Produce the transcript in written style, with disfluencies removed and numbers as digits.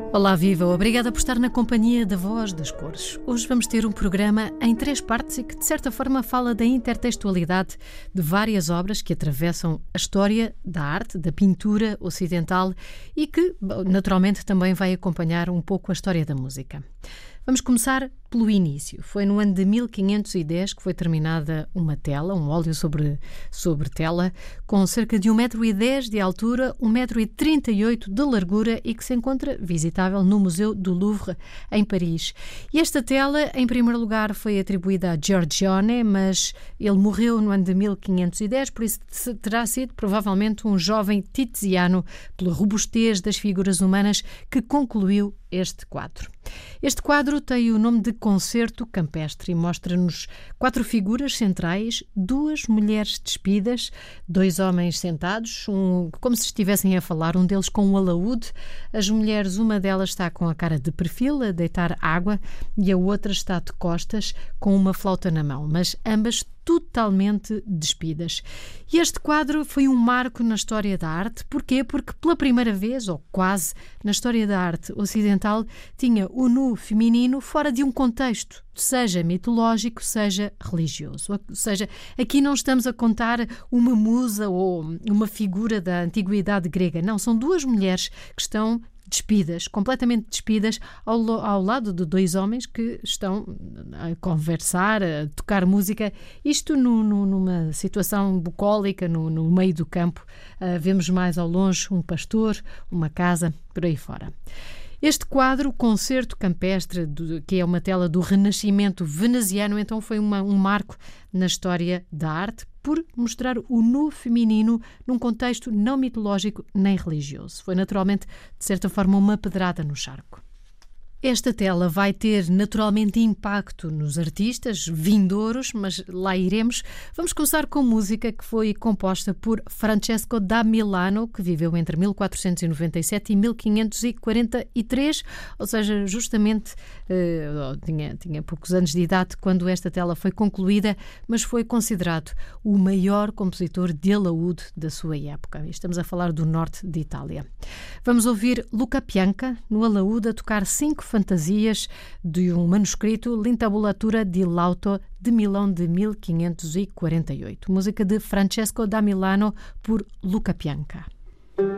Olá, viva! Obrigada por estar na companhia da Voz das Cores. Hoje vamos ter um programa em 3 partes e que, de certa forma, fala da intertextualidade de várias obras que atravessam a história da arte, da pintura ocidental e que, naturalmente, também vai acompanhar um pouco a história da música. Vamos começar pelo início. Foi no ano de 1510 que foi terminada uma tela, um óleo sobre tela, com cerca de 1,10 m de altura, 1,38 m de largura e que se encontra visitável no Museu do Louvre, em Paris. E esta tela, em primeiro lugar, foi atribuída a Giorgione, mas ele morreu no ano de 1510, por isso terá sido provavelmente um jovem Tiziano, pela robustez das figuras humanas, que concluiu este quadro. Este quadro tem o nome de Concerto Campestre e mostra-nos 4 figuras centrais, 2 mulheres despidas, 2 homens sentados, como se estivessem a falar, um deles com um alaúde. As mulheres, uma delas está com a cara de perfil, a deitar água, e a outra está de costas, com uma flauta na mão, mas ambas totalmente despidas. E este quadro foi um marco na história da arte. Porquê? Porque pela primeira vez, ou quase, na história da arte ocidental, tinha o nu feminino fora de um contexto, seja mitológico, seja religioso. Ou seja, aqui não estamos a contar uma musa ou uma figura da antiguidade grega. Não, são 2 mulheres que estão despidas, completamente despidas, ao lado de 2 homens que estão a conversar, a tocar música, isto numa situação bucólica, no meio do campo. Vemos mais ao longe um pastor, uma casa, por aí fora. Este quadro, Concerto Campestre, que é uma tela do Renascimento veneziano, então foi um marco na história da arte, por mostrar o nu feminino num contexto não mitológico nem religioso. Foi naturalmente, de certa forma, uma pedrada no charco. Esta tela vai ter naturalmente impacto nos artistas vindouros, mas lá iremos. Vamos começar com música que foi composta por Francesco da Milano, que viveu entre 1497 e 1543, ou seja, justamente tinha poucos anos de idade quando esta tela foi concluída, mas foi considerado o maior compositor de alaúde da sua época. Estamos a falar do norte de Itália. Vamos ouvir Luca Pianca no alaúde a tocar 5 fantasias de um manuscrito L'Intabulatura di Lauto de Milão de 1548. Música de Francesco da Milano por Luca Pianca.